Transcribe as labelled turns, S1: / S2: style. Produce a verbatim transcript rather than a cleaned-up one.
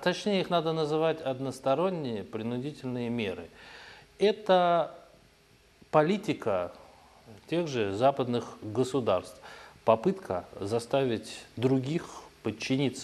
S1: точнее их надо называть односторонние принудительные меры. Это политика тех же западных государств, попытка заставить других подчиниться